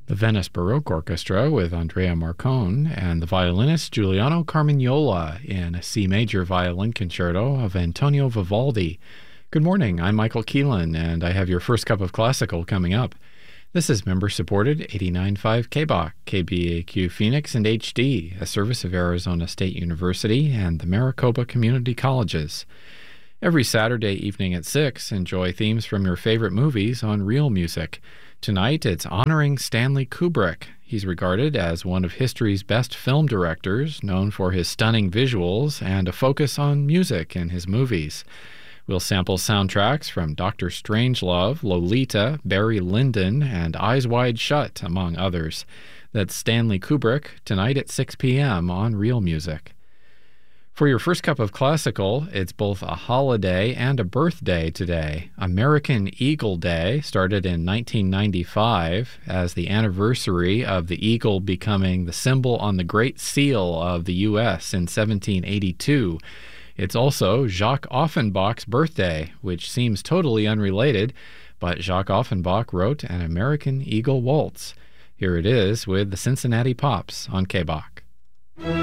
The Venice Baroque Orchestra with Andrea Marcone and the violinist Giuliano Carmignola in a C major violin concerto of Antonio Vivaldi. Good morning, I'm Michael Keelan, and I have your first cup of classical coming up. This is member-supported 89.5 KBOC, KBAQ Phoenix, and HD, a service of Arizona State University and the Maricopa Community Colleges. Every Saturday evening at 6, enjoy themes from your favorite movies on Real Music. Tonight, it's honoring Stanley Kubrick. He's regarded as one of history's best film directors, known for his stunning visuals and a focus on music in his movies. We'll sample soundtracks from Dr. Strangelove, Lolita, Barry Lyndon, and Eyes Wide Shut, among others. That's Stanley Kubrick, tonight at 6 p.m. on Real Music. For your first cup of classical, it's both a holiday and a birthday today. American Eagle Day started in 1995 as the anniversary of the eagle becoming the symbol on the Great Seal of the U.S. in 1782. It's also Jacques Offenbach's birthday, which seems totally unrelated, but Jacques Offenbach wrote an American Eagle Waltz. Here it is with the Cincinnati Pops on KBOC.